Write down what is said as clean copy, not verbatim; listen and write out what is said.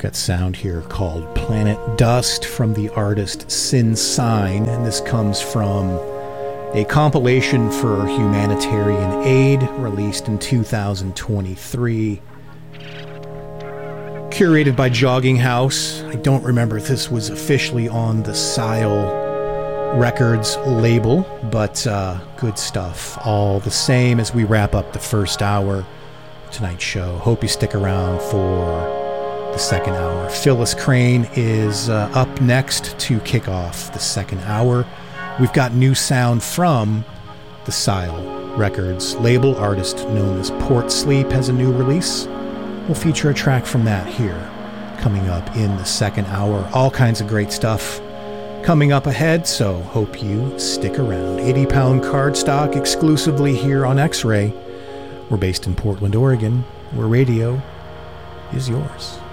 Got sound here called Planet Dust from the artist Sin Sign, and this comes from a compilation for humanitarian aid released in 2023. Curated by Jogging House. I don't remember if this was officially on the Sile Records label, but good stuff all the same as we wrap up the first hour of tonight's show. Hope you stick around for the second hour. Phyllis Crane is up next to kick off the second hour. We've got new sound from the Sile Records label. Artist known as Port Sleep has a new release. We'll feature a track from that here coming up in the second hour. All kinds of great stuff coming up ahead, so hope you stick around. 80-pound cardstock exclusively here on X-Ray. We're based in Portland, Oregon, where radio is yours.